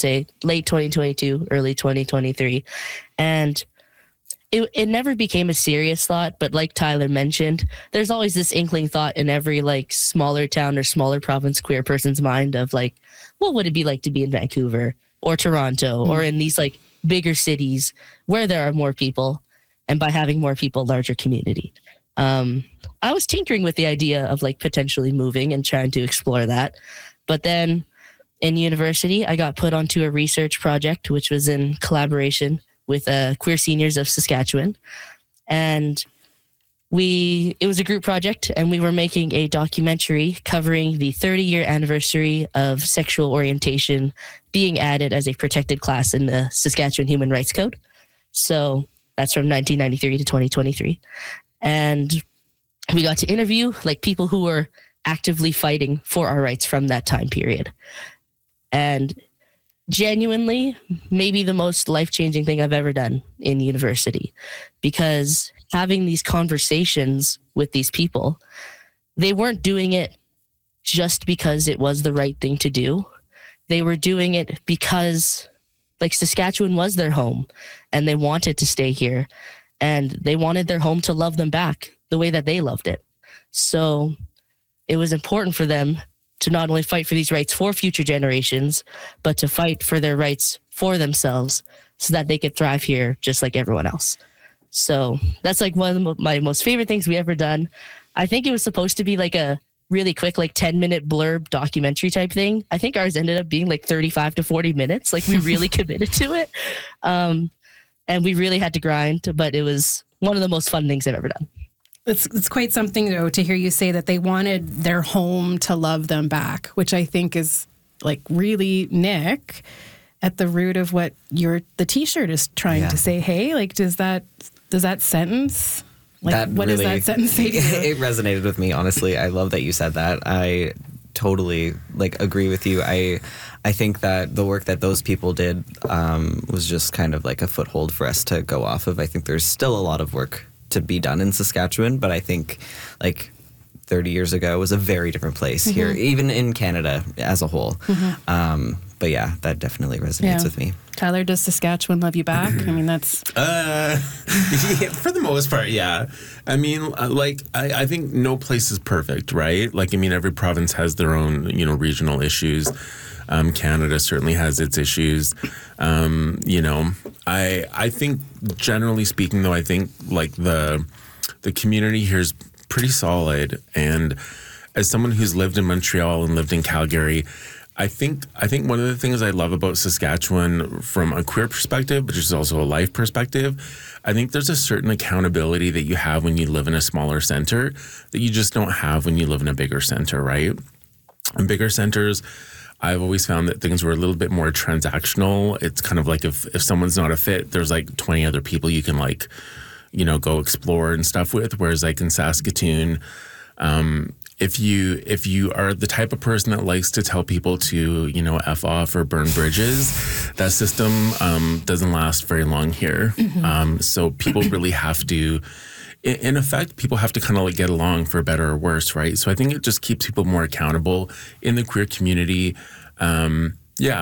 say late 2022, early 2023. And it never became a serious thought, but like Tyler mentioned, there's always this inkling thought in every like smaller town or smaller province queer person's mind of like, what would it be like to be in Vancouver or Toronto or in these like bigger cities where there are more people, and by having more people, larger community. I was tinkering with the idea of like potentially moving and trying to explore that. But then in university, I got put onto a research project, which was in collaboration with Queer Seniors of Saskatchewan. And it was a group project, and we were making a documentary covering the 30-year anniversary of sexual orientation being added as a protected class in the Saskatchewan Human Rights Code. So that's from 1993 to 2023. And we got to interview like people who were actively fighting for our rights from that time period. And genuinely, maybe the most life-changing thing I've ever done in university, because having these conversations with these people, they weren't doing it just because it was the right thing to do. They were doing it because like Saskatchewan was their home and they wanted to stay here and they wanted their home to love them back the way that they loved it. So it was important for them to not only fight for these rights for future generations, but to fight for their rights for themselves so that they could thrive here just like everyone else. So that's like one of my most favorite things we ever done. I think it was supposed to be like a really quick, like 10-minute blurb documentary type thing. I think ours ended up being like 35 to 40 minutes. Like we really committed to it. And we really had to grind, but it was one of the most fun things I've ever done. It's quite something, though, to hear you say that they wanted their home to love them back, which I think is like really, Nick, at the root of what the T-shirt is trying to say. Hey, like, does that sentence, like, what does that sentence say to you? It resonated with me, honestly. I love that you said that. I totally like agree with you. I think that the work that those people did was just kind of like a foothold for us to go off of. I think there's still a lot of work to be done in Saskatchewan, but I think like 30 years ago was a very different place here, even in Canada as a whole. But yeah, that definitely resonates with me. Tyler, does Saskatchewan love you back? I mean, that's... for the most part, yeah. I mean, I think no place is perfect, right? Like, I mean, every province has their own, regional issues. Canada certainly has its issues. I think generally speaking, though, I think like the community here is pretty solid. And as someone who's lived in Montreal and lived in Calgary, I think one of the things I love about Saskatchewan from a queer perspective, but just also a life perspective, I think there's a certain accountability that you have when you live in a smaller center that you just don't have when you live in a bigger center, right? In bigger centers, I've always found that things were a little bit more transactional. It's kind of like if someone's not a fit, there's like 20 other people you can like, go explore and stuff with. Whereas like in Saskatoon, if you are the type of person that likes to tell people to, F off or burn bridges, that system doesn't last very long here. So people really have to, in effect, people have to kind of like get along for better or worse, right? So I think it just keeps people more accountable in the queer community. And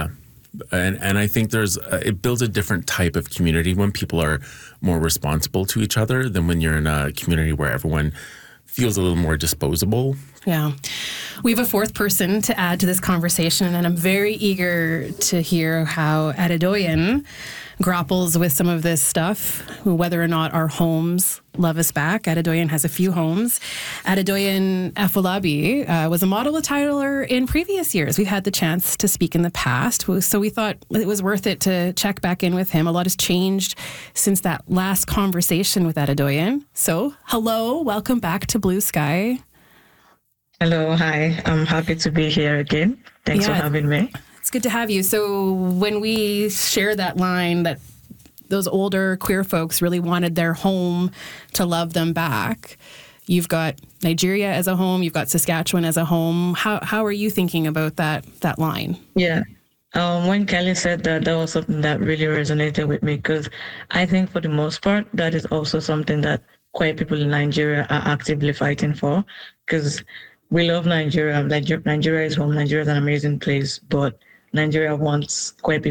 I think it builds a different type of community when people are more responsible to each other than when you're in a community where everyone feels a little more disposable. Yeah. We have a fourth person to add to this conversation, and I'm very eager to hear how Adedoyin grapples with some of this stuff, whether or not our homes love us back. Adedoyin has a few homes. Adedoyin Afolabi was a model attitler in previous years. We've had the chance to speak in the past, so we thought it was worth it to check back in with him. A lot has changed since that last conversation with Adedoyin. So, hello, welcome back to Blue Sky. Hello, hi. I'm happy to be here again. Thanks for having me. It's good to have you. So when we share that line that those older queer folks really wanted their home to love them back, you've got Nigeria as a home, you've got Saskatchewan as a home. How are you thinking about that line? Yeah. When Kelly said that, that was something that really resonated with me, because I think for the most part, that is also something that queer people in Nigeria are actively fighting for, because we love Nigeria. Nigeria is home. Nigeria is an amazing place, but Nigeria wants queer people